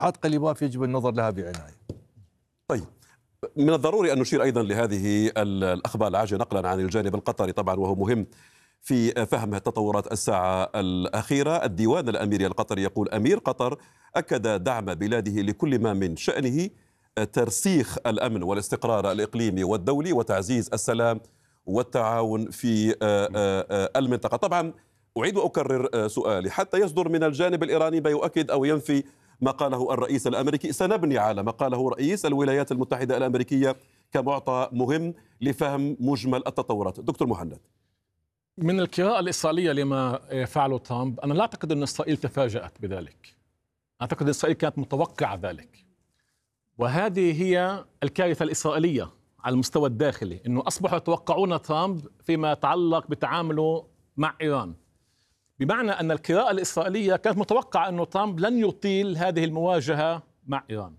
قلباف يجب النظر لها بعناية. طيب، من الضروري أن نشير أيضا لهذه الأخبار العاجلة نقلا عن الجانب القطري طبعا، وهو مهم في فهم تطورات الساعة الأخيرة. الديوان الأميري القطري يقول: أمير قطر أكد دعم بلاده لكل ما من شأنه ترسيخ الأمن والاستقرار الإقليمي والدولي وتعزيز السلام والتعاون في المنطقة. طبعا أعيد وأكرر سؤالي، حتى يصدر من الجانب الإيراني ما يؤكد أو ينفي ما قاله الرئيس الأمريكي، سنبني على ما قاله رئيس الولايات المتحدة الأمريكية كمعطى مهم لفهم مجمل التطورات. دكتور مهند، من القراءة الإسرائيلية لما فعله ترامب، أنا لا أعتقد أن إسرائيل تفاجأت بذلك. أعتقد أن إسرائيل كانت متوقعة ذلك، وهذه هي الكارثة الإسرائيلية على المستوى الداخلي، أنه أصبحوا يتوقعون ترامب فيما يتعلق بتعامله مع إيران، بمعنى أن القراءة الإسرائيلية كانت متوقعة أنه ترامب لن يطيل هذه المواجهة مع إيران.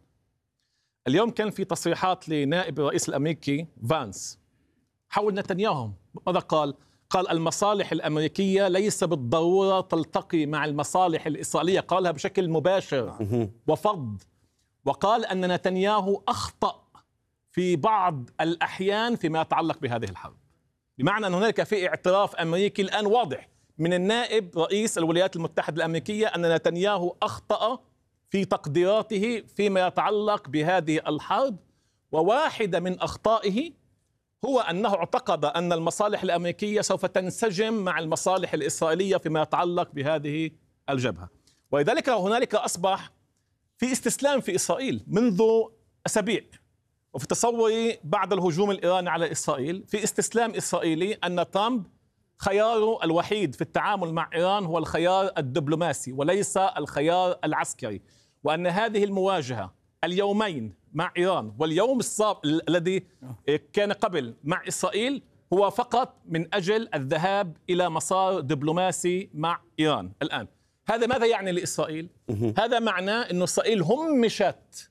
اليوم كان في تصريحات لنائب الرئيس الأمريكي فانس حول نتنياهو. ماذا قال؟ قال المصالح الأمريكية ليس بالضرورة تلتقي مع المصالح الإسرائيلية، قالها بشكل مباشر وفض، وقال أن نتنياهو أخطأ في بعض الأحيان فيما يتعلق بهذه الحرب، بمعنى أن هناك في اعتراف أمريكي الآن واضح من النائب رئيس الولايات المتحدة الأمريكية أن نتنياهو أخطأ في تقديراته فيما يتعلق بهذه الحرب، وواحدة من أخطائه هو أنه اعتقد أن المصالح الأمريكية سوف تنسجم مع المصالح الإسرائيلية فيما يتعلق بهذه الجبهة، ولذلك هنالك أصبح في استسلام في إسرائيل منذ أسابيع. وفي تصوري بعد الهجوم الإيراني على إسرائيل في استسلام إسرائيلي أن ترامب خياره الوحيد في التعامل مع إيران هو الخيار الدبلوماسي وليس الخيار العسكري، وأن هذه المواجهة اليومين مع إيران واليوم الذي كان قبل مع إسرائيل هو فقط من أجل الذهاب إلى مسار دبلوماسي مع إيران. الآن هذا ماذا يعني لإسرائيل؟ هذا معناه أن إسرائيل همشت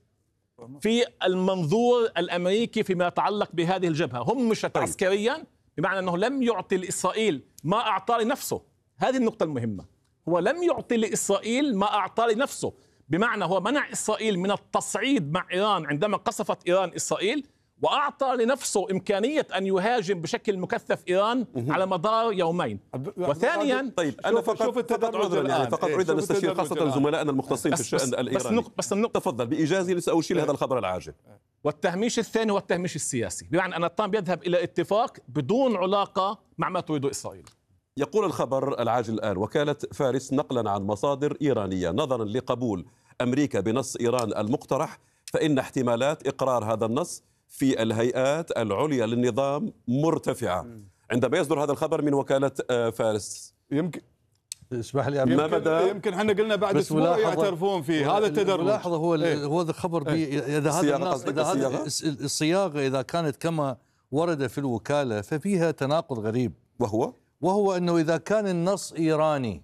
في المنظور الأمريكي فيما يتعلق بهذه الجبهة، همشت عسكريا، بمعنى أنه لم يعطي لإسرائيل ما أعطى لنفسه. هذه النقطة المهمة، هو لم يعطي لإسرائيل ما أعطى لنفسه، بمعنى هو منع إسرائيل من التصعيد مع إيران عندما قصفت إيران إسرائيل، وأعطى لنفسه إمكانية أن يهاجم بشكل مكثف إيران على مدار يومين. وثانيا طيب أنا فقط عذرا يعني فقط أريد أن نستشير خاصة زملائنا المختصين في الشأن الإيراني. بس النقطة تفضل بإيجازي سأشيل هذا الخبر العاجل. والتهميش الثاني هو التهميش السياسي، بمعنى أن ترامب يذهب إلى اتفاق بدون علاقة مع ما تريد إسرائيل. يقول الخبر العاجل الآن: وكالة فارس نقلا عن مصادر إيرانية نظرا لقبول أمريكا بنص إيران المقترح، فإن احتمالات إقرار هذا النص في الهيئات العليا للنظام مرتفعة. عندما يصدر هذا الخبر من وكالة فارس، يمكن اسمح لي يمكن احنا قلنا بعد اسبوع يعترفون فيه. هذا التدرج. لاحظ هو الخبر اذا هذا النص، اذا الصياغه اذا كانت كما ورد في الوكاله ففيها تناقض غريب، وهو انه اذا كان النص ايراني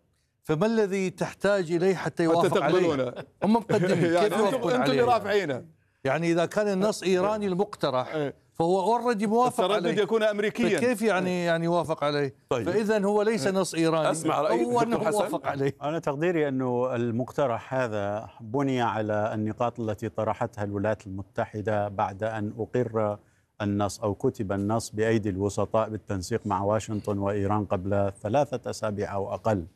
فما الذي تحتاج اليه حتى يوافق عليه؟ هم مقدمين يعني انتم اللي رافعينه. يعني اذا كان النص ايراني المقترح فهو اوريدي موافق عليه، التردد يكون امريكيا، كيف يعني يوافق عليه؟ طيب. فاذا هو ليس نص ايراني، اسمع رايك هو انه موافق عليه. انا تقديري انه المقترح هذا بني على النقاط التي طرحتها الولايات المتحده بعد ان اقر النص او كتب النص بايدي الوسطاء بالتنسيق مع واشنطن وايران قبل 3 أسابيع او اقل.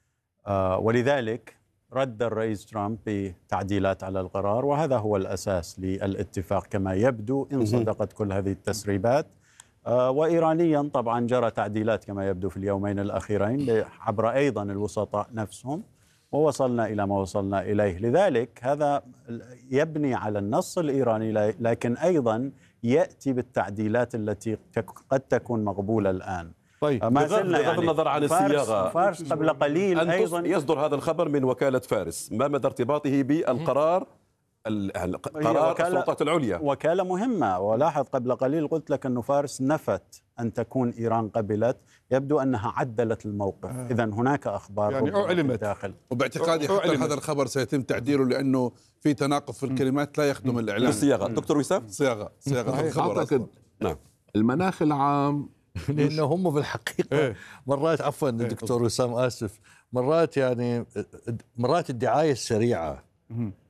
ولذلك رد الرئيس ترامب بتعديلات على القرار، وهذا هو الأساس للاتفاق كما يبدو إن صدقت كل هذه التسريبات. وإيرانيا طبعا جرى تعديلات كما يبدو في اليومين الأخيرين عبر أيضا الوسطاء نفسهم، ووصلنا إلى ما وصلنا إليه. لذلك هذا يبني على النص الإيراني، لكن أيضا يأتي بالتعديلات التي قد تكون مقبولة الآن. طيب، بغض النظر عن الصياغة، فارس قبل قليل أيضا يصدر هذا الخبر من وكالة فارس، ما مدى ارتباطه بالقرار قرار السلطات العليا؟ وكالة مهمة. ولاحظ قبل قليل قلت لك أن فارس نفت أن تكون إيران قبلت، يبدو أنها عدلت الموقف. إذن هناك أخبار يعني أعلمت داخل. وباعتقادي حتى هذا الخبر سيتم تعديله لأنه في تناقض في الكلمات لا يخدم الإعلام. الصياغة دكتور وسام؟ صياغة الخبر. أعتقد نعم المناخ العام لأنه هم في الحقيقة مرات، عفوا دكتور وسام آسف، مرات الدعاية السريعة